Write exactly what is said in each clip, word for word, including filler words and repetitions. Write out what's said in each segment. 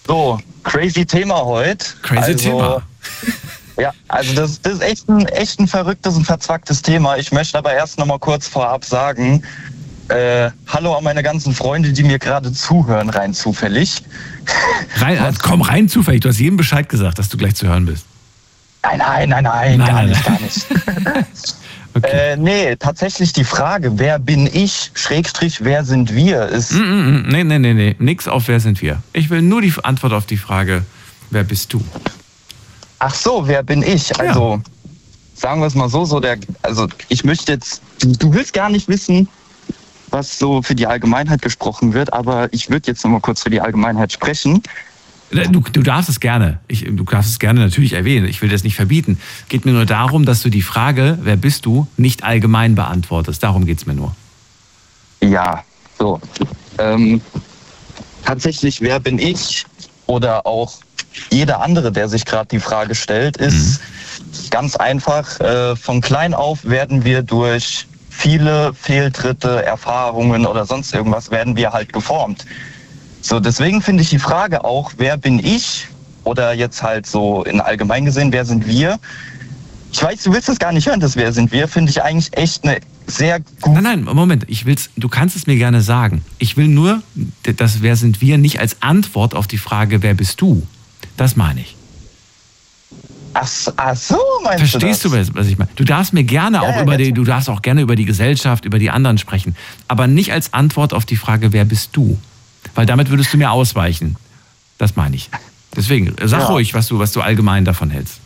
So, crazy Thema heute. Crazy also, Thema. Ja, also das, das ist echt ein, echt ein verrücktes und verzwacktes Thema. Ich möchte aber erst noch mal kurz vorab sagen, äh, hallo an meine ganzen Freunde, die mir gerade zuhören, rein zufällig. Rein, also komm, rein zufällig. Du hast jedem Bescheid gesagt, dass du gleich zu hören bist. Nein, nein, nein, nein, Nein, gar nein, nicht, nein. gar nicht. Okay. Äh, nee, tatsächlich die Frage, wer bin ich, Schrägstrich, wer sind wir, ist... Mm, mm, mm. Nee, nee, nee, nee. Nix auf wer sind wir. Ich will nur die Antwort auf die Frage, wer bist du? Ach so, wer bin ich? Also, sagen wir es mal so, so der, also ich möchte jetzt, du, du willst gar nicht wissen, was so für die Allgemeinheit gesprochen wird, aber ich würde jetzt noch mal kurz für die Allgemeinheit sprechen. Du, du darfst es gerne. Ich, du darfst es gerne natürlich erwähnen. Ich will das nicht verbieten. Geht mir nur darum, dass du die Frage, wer bist du, nicht allgemein beantwortest. Darum geht's mir nur. Ja, so. Ähm, tatsächlich, wer bin ich? Oder auch jeder andere, der sich gerade die Frage stellt, ist mhm. ganz einfach. Äh, von klein auf werden wir durch viele Fehltritte, Erfahrungen oder sonst irgendwas, werden wir halt geformt. So, deswegen finde ich die Frage auch, wer bin ich? Oder jetzt halt so in allgemein gesehen, wer sind wir? Ich weiß, du willst es gar nicht hören, das wer sind wir, finde ich eigentlich echt eine sehr gute... Nein, nein, Moment, ich will's, du kannst es mir gerne sagen. Ich will nur, das wer sind wir nicht als Antwort auf die Frage, wer bist du? Das meine ich. Ach, ach so, meinst Verstehst du das? du, was ich meine? Du darfst mir gerne Ja, auch ja, über jetzt- die, du darfst auch gerne über die Gesellschaft, über die anderen sprechen, aber nicht als Antwort auf die Frage, wer bist du? Weil damit würdest du mir ausweichen. Das meine ich. Deswegen, sag Ja. ruhig, was du, was du allgemein davon hältst.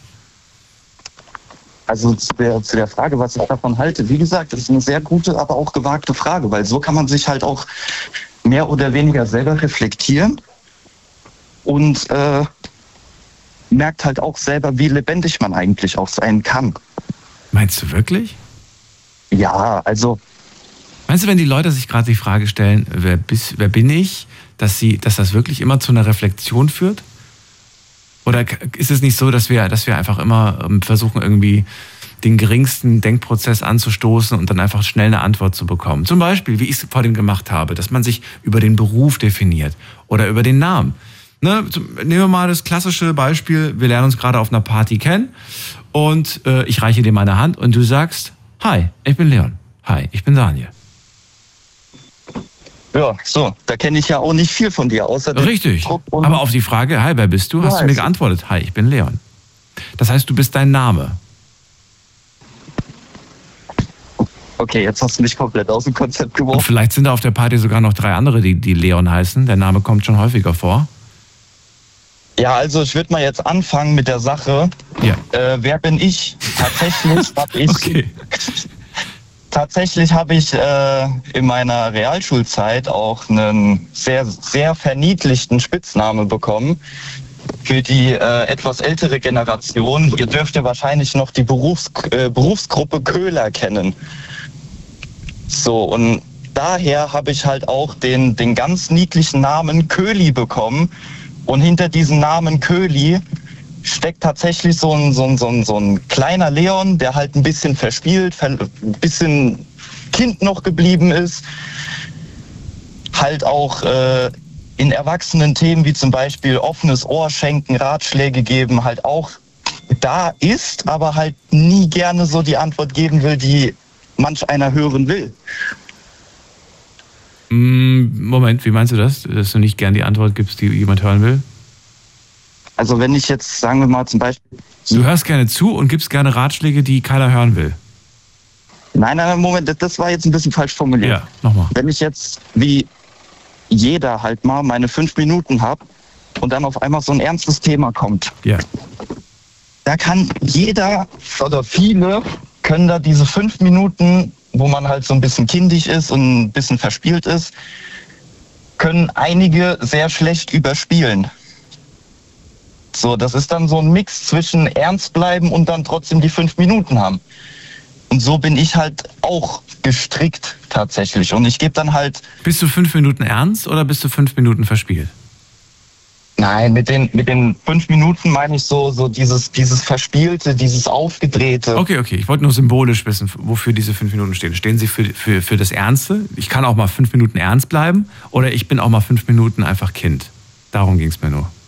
Also zu der, zu der Frage, was ich davon halte, wie gesagt, das ist eine sehr gute, aber auch gewagte Frage, weil so kann man sich halt auch mehr oder weniger selber reflektieren und äh, merkt halt auch selber, wie lebendig man eigentlich auch sein kann. Meinst du wirklich? Ja, also Meinst du, wenn die Leute sich gerade die Frage stellen, wer, bist, wer bin ich, dass, sie, dass das wirklich immer zu einer Reflexion führt? Oder ist es nicht so, dass wir, dass wir einfach immer versuchen, irgendwie den geringsten Denkprozess anzustoßen und dann einfach schnell eine Antwort zu bekommen? Zum Beispiel, wie ich es vorhin gemacht habe, dass man sich über den Beruf definiert oder über den Namen. Ne, nehmen wir mal das klassische Beispiel, wir lernen uns gerade auf einer Party kennen und äh, ich reiche dir meine Hand und du sagst, hi, ich bin Leon. Hi, ich bin Daniel. ja, so, da kenne ich ja auch nicht viel von dir, außer den Richtig. Druck und- Aber auf die Frage, hi, wer bist du, hast du mir Weiß. geantwortet, hi, ich bin Leon. Das heißt, du bist dein Name. Okay, jetzt hast du mich komplett aus dem Konzept Und geworfen. vielleicht sind da auf der Party sogar noch drei andere, die, die Leon heißen. Der Name kommt schon häufiger vor. Ja, also ich würde mal jetzt anfangen mit der Sache. Ja. Äh, wer bin ich? Tatsächlich habe ich Okay. tatsächlich habe ich äh, in meiner Realschulzeit auch einen sehr sehr verniedlichten Spitznamen bekommen. Für die äh, etwas ältere Generation, ihr dürft ja wahrscheinlich noch die Berufs äh, Berufsgruppe Köhler kennen. So, und daher habe ich halt auch den, den ganz niedlichen Namen Köhli bekommen. Und hinter diesem Namen Köhli steckt tatsächlich so ein, so ein, so ein, so ein kleiner Leon, der halt ein bisschen verspielt, ver- ein bisschen Kind noch geblieben ist. Halt auch äh, in erwachsenen Themen wie zum Beispiel offenes Ohr schenken, Ratschläge geben, halt auch da ist, aber halt nie gerne so die Antwort geben will, die manch einer hören will. Mm, Moment, wie meinst du das? Dass du nicht gern die Antwort gibst, die jemand hören will? Also wenn ich jetzt, sagen wir mal zum Beispiel... Du hörst gerne zu und gibst gerne Ratschläge, die keiner hören will. Nein, nein, Moment, das- das war jetzt ein bisschen falsch formuliert. Ja, nochmal. Wenn ich jetzt wie jeder halt mal meine fünf Minuten habe und dann auf einmal so ein ernstes Thema kommt, Ja. da kann jeder oder viele können da diese fünf Minuten, wo man halt so ein bisschen kindisch ist und ein bisschen verspielt ist, können einige sehr schlecht überspielen. So, das ist dann so ein Mix zwischen ernst bleiben und dann trotzdem die fünf Minuten haben. Und so bin ich halt auch gestrickt tatsächlich. Und ich gebe dann halt, Bist du fünf Minuten ernst oder bist du fünf Minuten verspielt? nein, mit den, mit den fünf Minuten meine ich so, so dieses, dieses Verspielte, dieses Aufgedrehte. Okay, okay. Ich wollte nur symbolisch wissen, wofür diese fünf Minuten stehen. Stehen sie für, für, für das Ernste? Ich kann auch mal fünf Minuten ernst bleiben oder ich bin auch mal fünf Minuten einfach Kind. Darum ging es mir nur.